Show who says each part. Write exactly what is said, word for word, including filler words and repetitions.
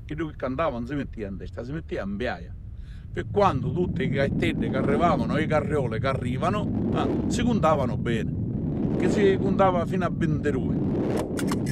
Speaker 1: che lui che cantava non si metteva in testa, si metteva in piaia. Per quando tutte le gaettette che arrivavano e le carriole che arrivano, ah, si contavano bene, che si contava fino a ventidue.